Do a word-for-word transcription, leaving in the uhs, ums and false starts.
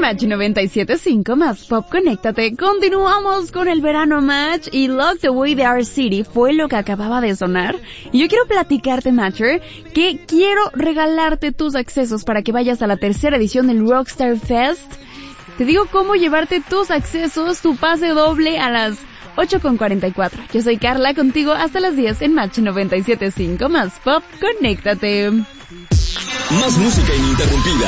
Match noventa y siete punto cinco más Pop, conéctate. Continuamos con el verano Match y Locked Away de Our City fue lo que acababa de sonar. Y yo quiero platicarte, Matcher, que quiero regalarte tus accesos para que vayas a la tercera edición del Rockstar Fest. Te digo cómo llevarte tus accesos, tu pase doble a las ocho con cuarenta y cuatro. Yo soy Carla, contigo hasta las diez en Match noventa y siete punto cinco más Pop, conéctate. Más música ininterrumpida.